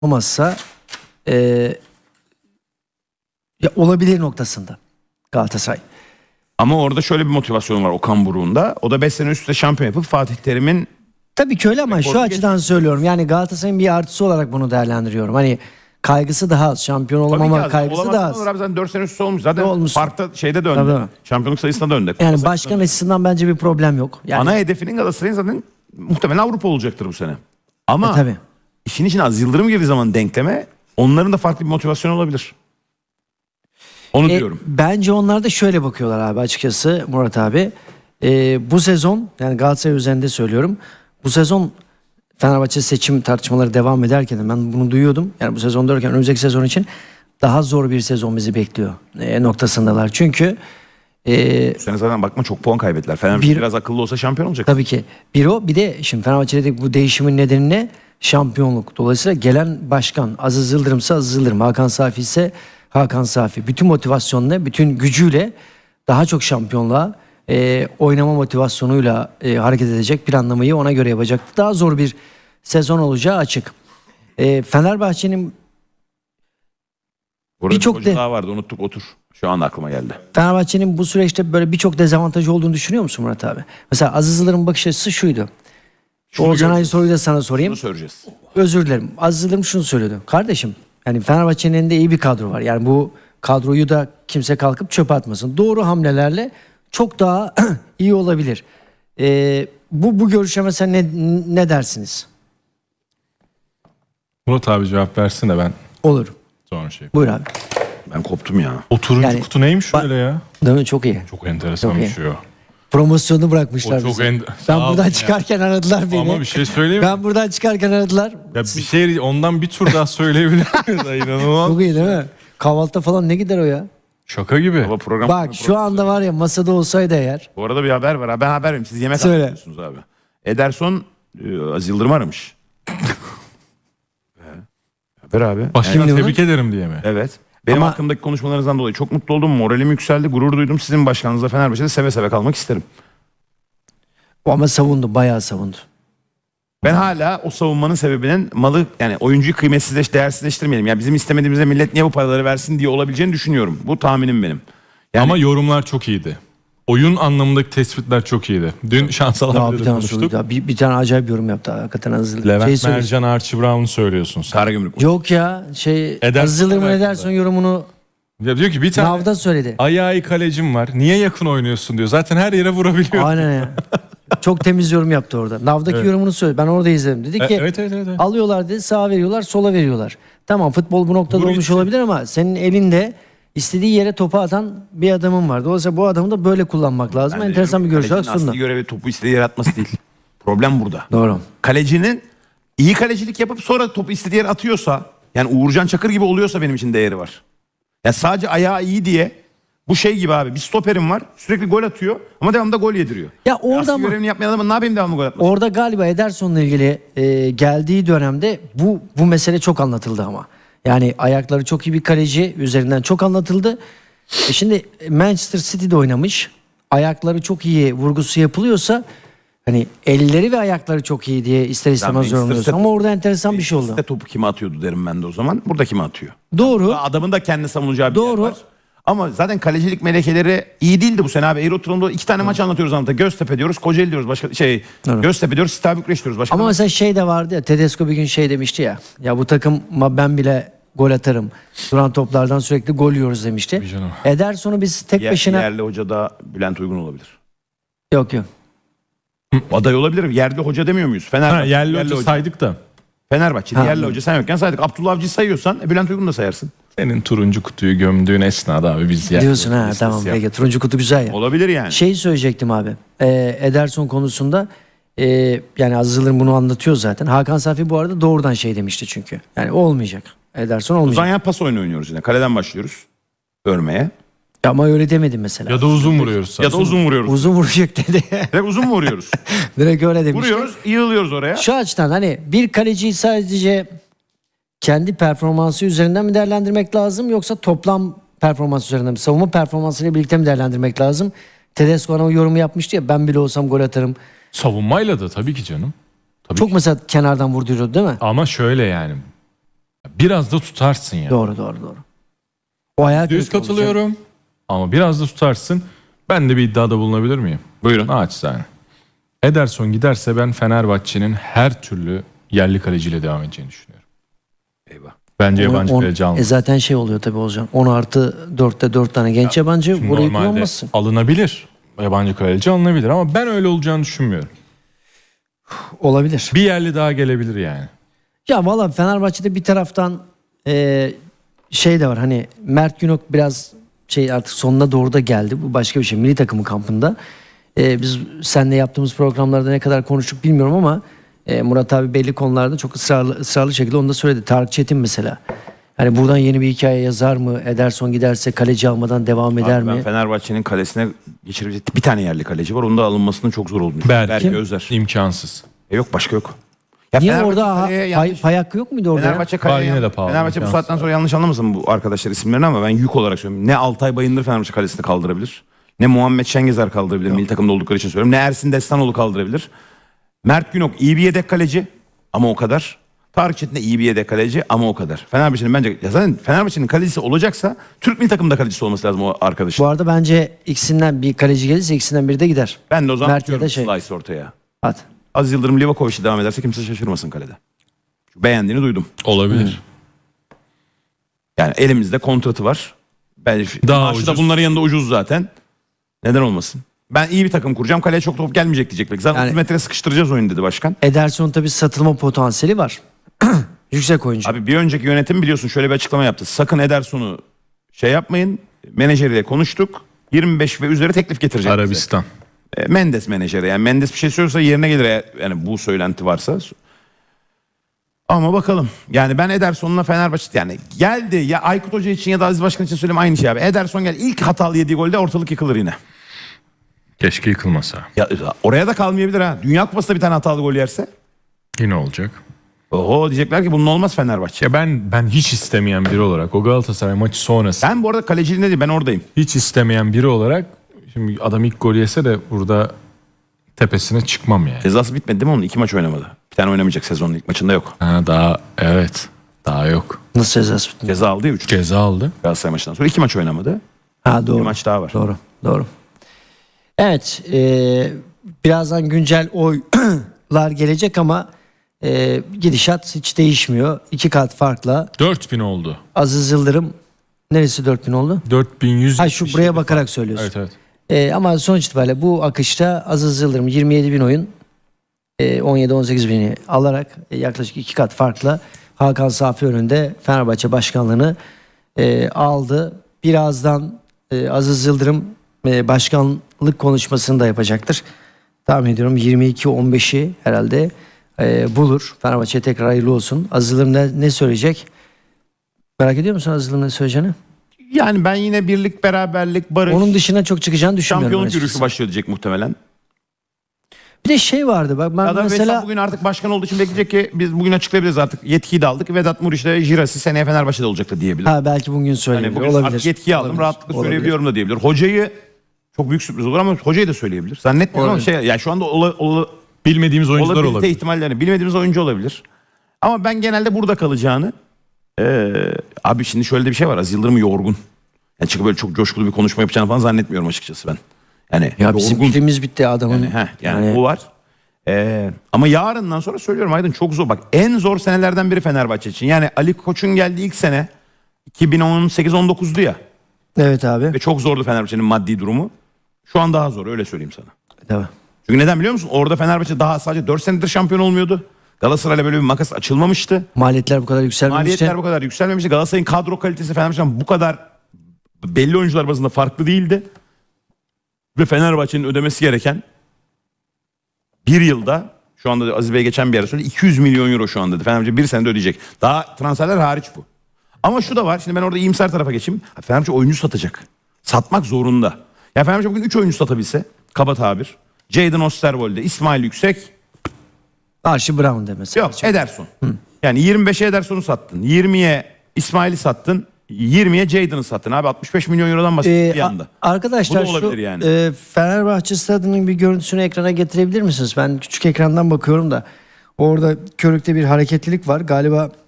olmazsa e, ya olabilir noktasında Galatasaray. Ama orada şöyle bir motivasyon var Okan Buruk'unda. O da 5 sene üst üste şampiyon yapıp Fatih Terim'in Tabii ki öyle ama şu açıdan söylüyorum. Yani Galatasaray'ın bir artısı olarak bunu değerlendiriyorum. Hani kaygısı daha az. Şampiyon olamama kaygısı daha az. Abi zaten 4 sene üst üste olmuş. Zaten olmuş. farkta şeyde döndü. Tabii. Şampiyonluk sayısına döndü. Yani başkan açısından bence bir problem yok. Yani, ana hedefinin Galatasaray'ın zaten muhtemelen Avrupa olacaktır bu sene. Ama tabii. işin içine Az Yıldırım girdiği zaman denkleme onların da farklı bir motivasyon olabilir. Onu diyorum. Bence onlar da şöyle bakıyorlar abi açıkçası Murat abi. Bu sezon yani Galatasaray üzerinde söylüyorum. Bu sezon Fenerbahçe seçim tartışmaları devam ederken ben bunu duyuyordum. Yani bu sezon derken önümüzdeki sezon için daha zor bir sezon bizi bekliyor noktasındalar. Çünkü Bu sene zaten bakma çok puan kaybettiler. Fenerbahçe biraz akıllı olsa şampiyon olacak. tabii ki. Bir de şimdi Fenerbahçe'de bu değişimin nedeni ne? Şampiyonluk. Dolayısıyla gelen başkan Aziz Yıldırım'sa Aziz Yıldırım, Hakan Safi ise Hakan Safi. Bütün motivasyonla, bütün gücüyle daha çok şampiyonluğa oynama motivasyonuyla hareket edecek, planlamayı ona göre yapacaktı. Daha zor bir sezon olacağı açık. Fenerbahçe'nin Burada birçok bir daha vardı, unuttuk, otur. Şu anda aklıma geldi. Fenerbahçe'nin bu süreçte böyle birçok dezavantajı olduğunu düşünüyor musun Murat abi? Mesela Aziz Yıldırım'ın bakış açısı şuydu. Oğuzhan aynı soruyu da sana sorayım. Bunu söyleyeceğiz. Özür dilerim. Aziz Yıldırım şunu söylüyordu. Kardeşim yani Fenerbahçe'nin elinde iyi bir kadro var. Yani bu kadroyu da kimse kalkıp çöpe atmasın. Doğru hamlelerle çok daha iyi olabilir. Bu görüşe mesela ne dersiniz? Murat abi cevap versin de ben Olur. sonra şey. Buyur abi. Ben koptum ya. O turuncu Yani- kutu neymiş öyle ya? Değil mi? Çok iyi. Çok enteresan Çok bir iyi. şey o. Promosyonu bırakmışlar O çok bize. Sağ Ben olun buradan ya. çıkarken aradılar beni. Ama bir şey söyleyeyim mi? Ben buradan çıkarken aradılar. Ya bir şey ondan bir tur daha söyleyebilir miyiz? İnanılmaz. Çok iyi değil mi? Kahvaltıda falan ne gider o ya? Şaka gibi. Baba program. Bak şu anda var ya masada olsaydı eğer. Bu arada bir haber var. Ben haber vereyim. Siz yemek Söyle. anlatıyorsunuz abi. Ederson Aziz Yıldırım aramış. Haber abi. Başkanı Şimdi tebrik ederim diye mi? Evet. Benim Ama- hakkımdaki konuşmalarınızdan dolayı çok mutlu oldum. Moralim yükseldi. Gurur duydum. Sizin başkanınızla Fenerbahçe'de seve seve kalmak isterim. O ama savundu. Bayağı savundu. Ben hala o savunmanın sebebinin malı yani oyuncuyu değersizleştirmeyelim. Yani bizim istemediğimizde millet niye bu paraları versin diye olabileceğini düşünüyorum. Bu tahminim benim. Yani Ama yorumlar çok iyiydi. Oyun anlamındaki tespitler çok iyiydi. Dün Şansal Ya abiyle bir de tane konuştuk. soruydu. Ya. Bir tane acayip yorum yaptı. Hakikaten Aziz Levent söyledi. Mercan, Archie Brown'u söylüyorsun sen. Karagümrük. Yok ya Ederson Aziz Yıldırım'ın belki de. Ederson yorumunu Ya diyor ki bir tane Nav'da söyledi. ayağı kalecim var. Niye yakın oynuyorsun diyor. Zaten her yere vurabiliyor. Aynen ya. Çok temiz yorum yaptı orada. Nav'daki Evet. yorumunu söyledi. Ben orada izledim. Dedi ki Evet. alıyorlar dedi sağa veriyorlar sola veriyorlar. Tamam futbol bu noktada Vur olmuş gitsin. olabilir ama senin elinde istediği yere topu atan bir adamın var. Dolayısıyla bu adamı da böyle kullanmak lazım. Ben de Enteresan bir diyorum, görüş olarak kalecinin sundu. asli görevi topu istediği yere atması değil. Problem burada. Doğru. Kalecinin iyi kalecilik yapıp sonra topu istediği yere atıyorsa yani Uğurcan Çakır gibi oluyorsa benim için değeri var. Ya sadece ayağı iyi diye bu şey gibi abi bir stoperim var sürekli gol atıyor ama devamında gol yediriyor. Ya orada Asli mı? görevini yapmayan adamın ne yapayım devamlı gol atması? Orada galiba Ederson'la ilgili geldiği dönemde bu mesele çok anlatıldı ama. Yani ayakları çok iyi bir kaleci üzerinden çok anlatıldı. Şimdi Manchester City'de oynamış. Ayakları çok iyi vurgusu yapılıyorsa hani elleri ve ayakları çok iyi diye ister istemez Manchester yorumluyorsun. City- Ama orada enteresan bir şey oldu. İşte topu kime atıyordu derim ben de o zaman. Burada kime atıyor? Doğru. Adamın da kendi savunacağı bir Doğru. yer var. Ama zaten kalecilik melekeleri iyi değildi bu sene abi. Eğri 2 tane maç anlatıyoruz anlatıyor. Göztepe diyoruz, Kocaeli diyoruz, başka Göztepe diyoruz, Steaua Bükreş diyoruz. Başka Ama mesela şey de vardı ya Tedesco bir gün şey demişti ya. Ya bu takıma ben bile gol atarım. Duran toplardan sürekli gol yiyoruz demişti. Tabii canım. Ederson'u biz tek başına... yerli hoca da Bülent Uygun olabilir. Yok. Aday olabilir. Yerli hoca demiyor muyuz? Fenerbahçe. Yerli hoca saydık da. Fenerbahçe. Ha. Yerli hoca sen yokken saydık. Abdullah Avcı'yı sayıyorsan Bülent Uygun'u da sayarsın. Senin turuncu kutuyu gömdüğün esnada abi biz yerli Diyorsun hoca ha listesi tamam yaptık. peki turuncu kutu güzel ya. Olabilir yani. Şeyi söyleyecektim abi. Ederson konusunda yani Aziz Yıldırım bunu anlatıyor zaten. Hakan Safi bu arada doğrudan şey demişti çünkü. Yani olmayacak. Ederson olmayacak. Uzan yan pas oyunu oynuyoruz yine. Kaleden başlıyoruz. Örmeye. Ama öyle demedim mesela. Ya da uzun vuruyoruz. Ya da uzun vuruyoruz. Uzun vuracak dedi. Direkt uzun mu vuruyoruz? Direkt öyle demişti. Vuruyoruz, yığılıyoruz oraya. Şu açıdan hani bir kaleciyi sadece kendi performansı üzerinden mi değerlendirmek lazım yoksa toplam performans üzerinden mi? Savunma performansıyla birlikte mi değerlendirmek lazım? Tedesco o yorumu yapmıştı ya ben bile olsam gol atarım. Savunmayla da tabii ki canım. Tabii Çok ki. mesela kenardan vurduruyordu değil mi? Ama şöyle yani. biraz da tutarsın ya. Doğru. O hayal Düz kırıklığı olacak. katılıyorum ama biraz da tutarsın. Ben de bir iddiada bulunabilir miyim? Buyurun. Naçizane. Ederson giderse ben Fenerbahçe'nin her türlü yerli kaleciyle devam edeceğini düşünüyorum. Eyvah. Bence yabancı kaleci almaz. Zaten şey oluyor tabii Ozcan. 10+4'te 4 tane genç yabancı. Şimdi Burayı normalde kullanmazsın. alınabilir. Yabancı kaleci alınabilir ama ben öyle olacağını düşünmüyorum. Olabilir. Bir yerli daha gelebilir yani. Ya valla Fenerbahçe'de bir taraftan şey de var. Hani Mert Günok biraz şey artık sonuna doğru da geldi. Bu başka bir şey. Milli takımın kampında. Biz seninle yaptığımız programlarda ne kadar konuştuk bilmiyorum ama Murat abi belli konularda çok ısrarlı şekilde onu da söyledi. Tarık Çetin mesela. Hani buradan yeni bir hikaye yazar mı? Ederson giderse kaleci almadan devam eder Abi ben mi? Fenerbahçe'nin kalesine geçirebilecek bir tane yerli kaleci var. Onun da alınmasının çok zor olduğunu düşünüyorum. Belki Özer. imkansız. Yok, başka yok. Ya Niye Fenerbahçe orada kaleye yanlış- pay hakkı yok muydu orada? ya? Fenerbahçe Var, kaleye yine de yanlış- pahalı, Fenerbahçe bu imkansız. saatten sonra yanlış anlamasın bu arkadaşlar isimlerini ama ben yük olarak söylüyorum. Ne Altay Bayındır Fenerbahçe kalesini kaldırabilir. Ne Muhammed Şengezer kaldırabilir. Milli takımda oldukları için söylüyorum. Ne Ersin Destanoğlu kaldırabilir. Mert Günok iyi bir yedek kaleci ama o kadar. Tarık Çetin de iyi bir yedek kaleci ama o kadar. Fenerbahçe'nin bence ya zaten Fenerbahçe'nin kalecisi olacaksa Türk milli takımda kalecisi olması lazım o arkadaşın. Bu arada bence ikisinden bir kaleci gelirse ikisinden biri de gider. Ben de o zaman Mert ya da atıyorum şey. slice ortaya. Hadi. Aziz Yıldırım Livakovic'i devam ederse kimse şaşırmasın kalede. Beğendiğini duydum. Olabilir. Yani elimizde kontratı var. Bence Daha maaşı da ucuz. bunların yanında ucuz zaten. Neden olmasın? Ben iyi bir takım kuracağım. Kaleye çok top gelmeyecek diyecek. Belki. Zaten Yani- 30 metre sıkıştıracağız oyunu dedi başkan. Ederson'un tabii satılma potansiyeli var. Yüksek oyuncu. Abi bir önceki yönetim biliyorsun şöyle bir açıklama yaptı. Sakın Ederson'u şey yapmayın. Menajeriyle konuştuk. 25 ve üzeri teklif getirecek bize. Arabistan. Mendes menajeri. Yani Mendes bir şey söylüyorsa yerine gelir eğer yani bu söylenti varsa. Ama bakalım. Yani ben Ederson'la Fenerbahçe yani geldi ya Aykut Hoca için ya da Aziz Başkan için söyleyeyim aynı şey abi. Ederson gel ilk hatalı yediği golde ortalık yıkılır yine. Keşke yıkılmasa. Ya oraya da kalmayabilir ha. Dünya Kupası'nda bir tane hatalı gol yerse. Yine olacak. Oho diyecekler ki bunun olmaz Fenerbahçe. Ya ben hiç istemeyen biri olarak o Galatasaray maçı sonrası Ben bu arada kaleciliğinde değil ben oradayım. hiç istemeyen biri olarak şimdi adam ilk gol yese de burada tepesine çıkmam yani. Cezası bitmedi değil mi onun? 2 maç oynamadı. Bir tane oynamayacak sezonun ilk maçında yok. Ha, daha evet daha yok. Nasıl cezası bitti? Ceza aldı ya 3 Ceza aldı. Galatasaray maçından sonra 2 maç oynamadı. Ha doğru. Bir maç daha var. Doğru. Evet. Birazdan güncel oylar gelecek ama gidişat hiç değişmiyor. 2 kat farkla. 4000 oldu. Aziz Yıldırım neresi 4000 oldu? 4100. Ha şu buraya bakarak söylüyorsun. Evet evet. Ama sonuç itibariyle bu akışta Aziz Yıldırım 27 bin oyun 17-18 bini alarak yaklaşık 2 kat farkla Hakan Safi önünde Fenerbahçe başkanlığını aldı. Birazdan Aziz Yıldırım başkanlık konuşmasını da yapacaktır. Tahmin ediyorum 22-15'i herhalde bulur. Fenerbahçe'ye tekrar hayırlı olsun. Aziz Yıldırım ne söyleyecek? Merak ediyor musun Aziz Yıldırım'ın ne söyleyeceğini? Yani ben yine birlik, beraberlik, barış, Onun dışına çok çıkacağını düşünmüyorum. şampiyonluk açıkçası. yürüyüşü başlıyor diyecek muhtemelen. Bir de şey vardı bak ben Ya da mesela mesela bugün artık başkan olduğu için bekleyecek ki biz bugün açıklayabiliriz artık. Yetkiyi de aldık. Vedat Muriç ile Jirasi seneye Fenerbahçe'de olacaktı diyebilir. belki bugün Yani söyleyebilir. bugün Olabilir. artık yetkiyi aldım. Olabilir. Rahatlıkla Olabilir. söyleyebiliyorum da diyebilir. Hocayı çok büyük sürpriz olur ama hocayı da söyleyebilir. Zannetmiyorum ama Olabilir. yani şu anda Bilmediğimiz oyuncular olabilite olabilir. ihtimallerini bilmediğimiz oyuncu olabilir. Ama ben genelde burada kalacağını abi şimdi şöyle de bir şey var. Aziz Yıldırım yorgun. Yani çıkıp böyle çok coşkulu bir konuşma yapacağını falan zannetmiyorum açıkçası ben. Yani Ya bizim yorgun. pilimiz bitti adamın. Yani bu var. Ama yarından sonra söylüyorum Aydın çok zor. Bak en zor senelerden biri Fenerbahçe için. Yani Ali Koç'un geldiği ilk sene 2018-19'du ya. Evet abi. Ve çok zordu Fenerbahçe'nin maddi durumu. Şu an daha zor öyle söyleyeyim sana. Tamam. Çünkü neden biliyor musun? Orada Fenerbahçe daha sadece 4 senedir şampiyon olmuyordu. Galatasaray'la böyle bir makas açılmamıştı. Maliyetler bu kadar yükselmemişti. Maliyetler bu kadar yükselmemişti. Galatasaray'ın kadro kalitesi Fenerbahçe'den bu kadar belli oyuncular bazında farklı değildi. Ve Fenerbahçe'nin ödemesi gereken bir yılda şu anda Aziz Bey geçen bir yere söyledi 200 milyon euro şu anda dedi. Fenerbahçe bir senede ödeyecek. Daha transferler hariç bu. Ama şu da var. Şimdi ben orada iyimser tarafa geçeyim. Fenerbahçe oyuncu satacak. Satmak zorunda. Ya Fenerbahçe bugün 3 oyuncu satabilse kaba tabir. Jadon Osterwolde, İsmail Yüksek. Archie Brown demesi. Yok Ederson. Yani 25'e Ederson'u sattın. 20'ye İsmail'i sattın. 20'ye Jadon'ı sattın. Abi 65 milyon eurodan bahsettik bir anda. Arkadaşlar Bu da olabilir şu yani. Fenerbahçe stadının bir görüntüsünü ekrana getirebilir misiniz? Ben küçük ekrandan bakıyorum da orada körükte bir hareketlilik var. Galiba